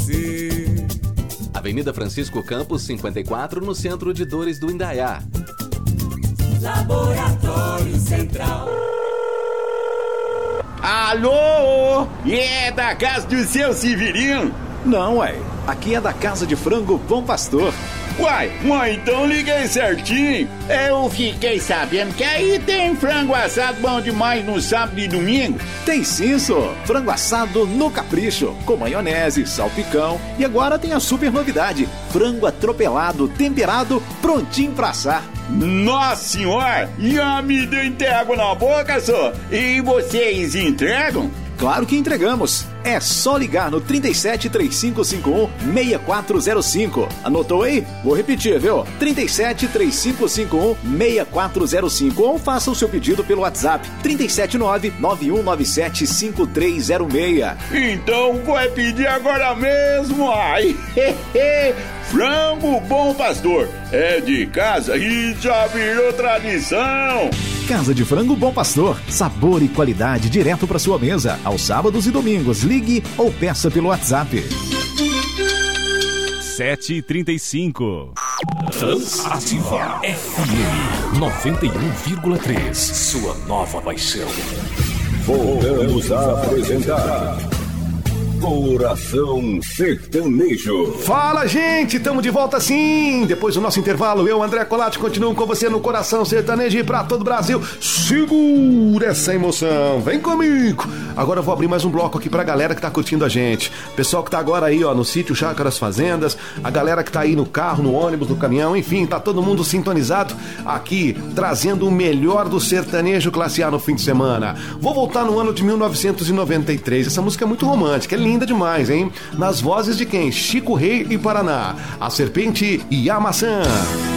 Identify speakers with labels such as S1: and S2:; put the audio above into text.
S1: você.
S2: Avenida Francisco Campos, 54, no centro de Dores do Indaiá.
S1: Laboratório Central.
S3: Alô? É da casa do seu Severino?
S4: Não, ué. Aqui é da Casa de Frango Bom Pastor.
S3: Uai, então liguei certinho. Eu fiquei sabendo que aí tem frango assado bom demais no sábado e domingo.
S4: Tem sim, só. Frango assado no capricho, com maionese, salpicão. E agora tem a super novidade: frango atropelado, temperado, prontinho pra assar.
S3: Nossa senhora, já me deu até água na boca, só. E vocês entregam?
S4: Claro que entregamos. É só ligar no 37 3551 6405. Anotou aí? Vou repetir, viu? 37 3551 6405 ou faça o seu pedido pelo WhatsApp 379 9197 5306.
S3: Então vou pedir agora mesmo. Ai, Frango Bom Pastor é de casa e já virou tradição.
S4: Casa de Frango Bom Pastor, sabor e qualidade direto para sua mesa. Aos sábados e domingos, ligue ou peça pelo WhatsApp.
S5: 7h35. Transativa FM 91,3. Sua nova paixão.
S6: Voltamos a apresentar Coração Sertanejo.
S7: Fala, gente, estamos de volta sim. Depois do nosso intervalo, eu, André Colatti, continuo com você no Coração Sertanejo e para todo o Brasil. Segura essa emoção, vem comigo. Agora eu vou abrir mais um bloco aqui pra galera que tá curtindo a gente. Pessoal que tá agora aí, ó, no sítio Chácaras Fazendas, a galera que tá aí no carro, no ônibus, no caminhão, enfim, tá todo mundo sintonizado aqui, trazendo o melhor do sertanejo classe A no fim de semana. Vou voltar no ano de 1993. Essa música é muito romântica, é linda demais, hein? Nas vozes de quem? Chico Rei e Paraná, A Serpente e a Maçã.